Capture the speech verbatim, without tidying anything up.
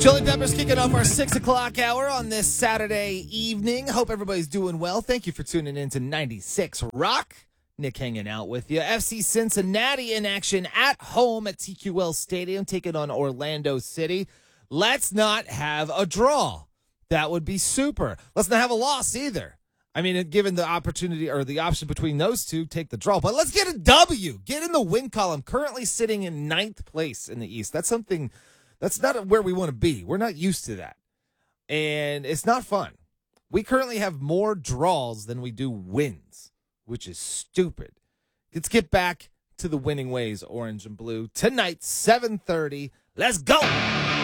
Chili Peppers kicking off our six o'clock hour on this Saturday evening. Hope everybody's doing well. Thank you for tuning in to ninety-six Rock. Nick hanging out with you. F C Cincinnati in action at home at T Q L Stadium, taking on Orlando City. Let's not have a draw. That would be super. Let's not have a loss either. I mean, given the opportunity or the option between those two, take the draw. But let's get a W. Get in the win column. Currently sitting in ninth place in the East. That's something, that's not where we want to be. We're not used to that. And it's not fun. We currently have more draws than we do wins, which is stupid. Let's get back to the winning ways, orange and blue. Tonight, seven thirty. Let's go.